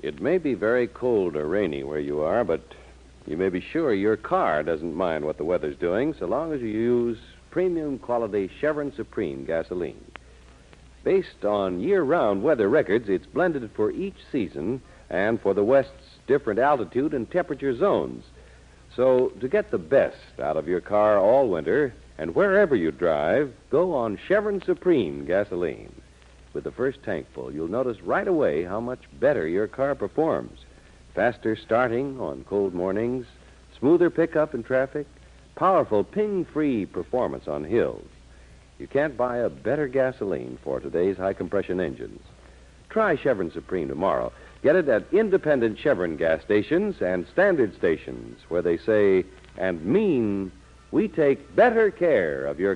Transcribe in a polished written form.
It may be very cold or rainy where you are, but you may be sure your car doesn't mind what the weather's doing so long as you use premium quality Chevron Supreme gasoline. Based on year-round weather records, it's blended for each season and for the West's different altitude and temperature zones. So to get the best out of your car all winter and wherever you drive, go on Chevron Supreme gasoline. With the first tankful, you'll notice right away how much better your car performs. Faster starting on cold mornings, smoother pickup in traffic, powerful ping-free performance on hills. You can't buy a better gasoline for today's high-compression engines. Try Chevron Supreme tomorrow. Get it at independent Chevron gas stations and standard stations where they say and mean we take better care of your